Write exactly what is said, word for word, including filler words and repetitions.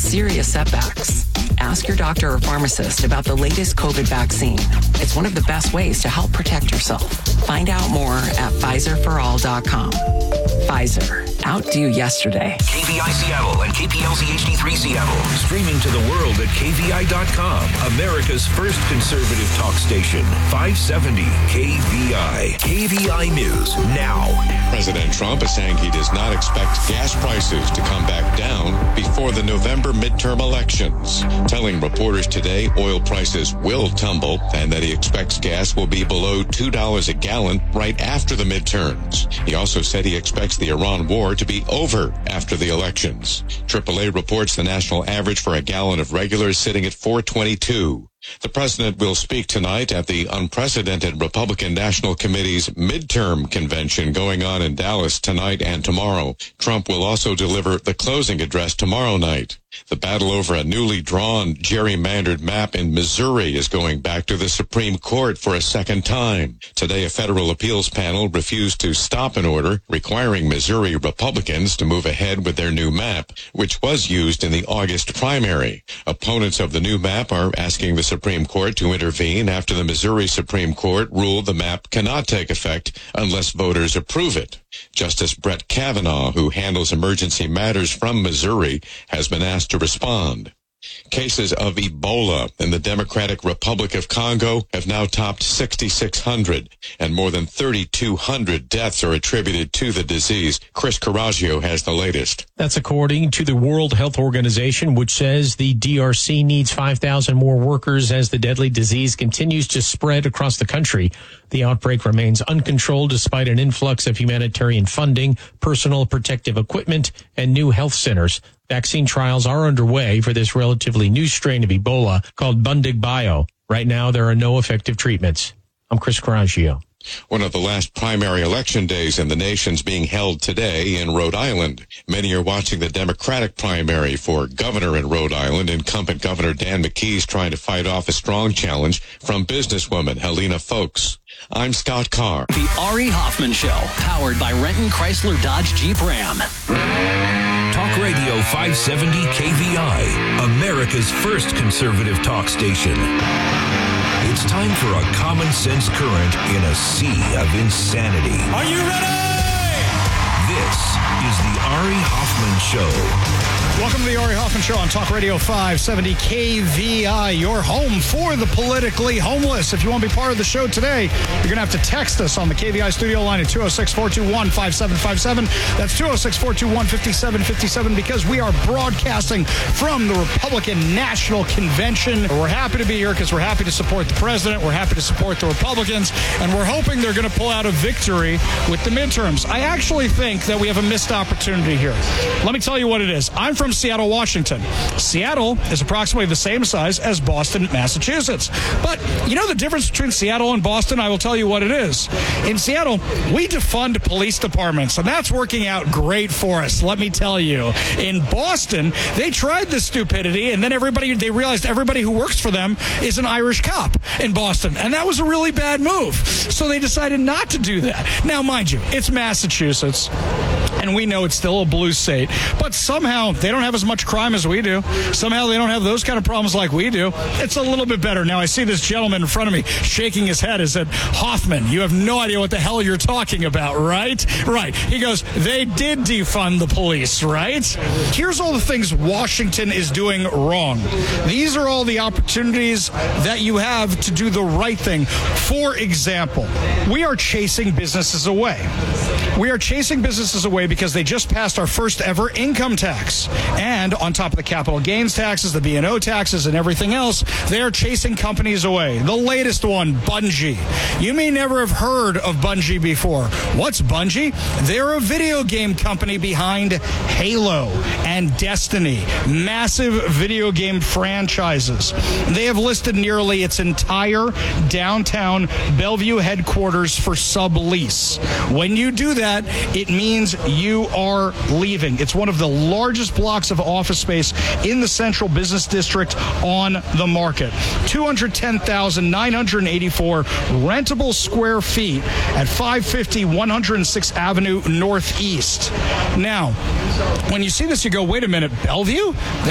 serious setbacks. Ask your doctor or pharmacist about the latest COVID vaccine. It's one of the best ways to help protect yourself. Find out more at Pfizer for all dot com. Pfizer. Outdo yesterday. K V I Seattle and K P L Z H D three Seattle. Streaming to the world at K V I dot com. America's first conservative talk station. five seventy K V I. K V I News now. President Trump is saying he does not expect gas prices to come back down before the November midterm elections, telling reporters today oil prices will tumble and that he expects gas will be below two dollars a gallon right after the midterms. He also said he expects the Iran war to be over after the elections. triple A reports the national average for a gallon of regular is sitting at four twenty-two. The president will speak tonight at the unprecedented Republican National Committee's midterm convention going on in Dallas tonight and tomorrow. Trump will also deliver the closing address tomorrow night. The battle over a newly drawn gerrymandered map in Missouri is going back to the Supreme Court for a second time. Today, a federal appeals panel refused to stop an order requiring Missouri Republicans to move ahead with their new map, which was used in the August primary. Opponents of the new map are asking the Supreme Court to intervene after the Missouri Supreme Court ruled the map cannot take effect unless voters approve it. Justice Brett Kavanaugh, who handles emergency matters from Missouri, has been asked to respond. Cases of Ebola in the Democratic Republic of Congo have now topped sixty-six hundred, and more than thirty-two hundred deaths are attributed to the disease. Chris Coraggio has the latest. That's according to the World Health Organization, which says the D R C needs five thousand more workers as the deadly disease continues to spread across the country. The outbreak remains uncontrolled despite an influx of humanitarian funding, personal protective equipment, and new health centers. Vaccine trials are underway for this relatively new strain of Ebola called Bundibugyo. Right now, there are no effective treatments. I'm Chris Coraggio. One of the last primary election days in the nation's being held today in Rhode Island. Many are watching the Democratic primary for governor in Rhode Island. Incumbent Governor Dan McKee's trying to fight off a strong challenge from businesswoman Helena Folks. I'm Scott Carr. The Ari Hoffman Show, powered by Renton Chrysler Dodge Jeep Ram. Talk Radio five seventy K V I, America's first conservative talk station. It's time for a common sense current in a sea of insanity. Are you ready? This is the Ari Hoffman Show. Welcome to the Ari Hoffman Show on Talk Radio five seventy K V I, your home for the politically homeless. If you want to be part of the show today, you're going to have to text us on the K V I studio line at two oh six, four two one, five seven five seven. That's two oh six, four two one, five seven five seven because we are broadcasting from the Republican National Convention. We're happy to be here because we're happy to support the president. We're happy to support the Republicans, and we're hoping they're going to pull out a victory with the midterms. I actually think that we have a missed opportunity here. Let me tell you what it is. I'm from Seattle, Washington. Seattle is approximately the same size as Boston, Massachusetts. But you know the difference between Seattle and Boston? I will tell you what it is. In Seattle, we defund police departments, and that's working out great for us, let me tell you. In Boston, they tried this stupidity, and then everybody, they realized everybody who works for them is an Irish cop in Boston, and that was a really bad move. So they decided not to do that. Now, mind you, it's Massachusetts, and we know it's still a blue state, but somehow they don't have as much crime as we do. Somehow they don't have those kind of problems like we do. It's a little bit better. Now, I see this gentleman in front of me shaking his head. He said, Hoffman, you have no idea what the hell you're talking about, right? Right. He goes, they did defund the police, right? Here's all the things Washington is doing wrong. These are all the opportunities that you have to do the right thing. For example, we are chasing businesses away. We are chasing businesses away because they just passed our first ever income tax. And on top of the capital gains taxes, the B and O taxes, and everything else, they are chasing companies away. The latest one, Bungie. You may never have heard of Bungie before. What's Bungie? They're a video game company behind Halo and Destiny, massive video game franchises. They have listed nearly its entire downtown Bellevue headquarters for sublease. When you do that, it means you are leaving. It's one of the largest blocks of office space in the central business district on the market. two hundred ten thousand nine hundred eighty-four rentable square feet at five fifty one hundred sixth Avenue Northeast. Now, when you see this, you go, wait a minute, Bellevue?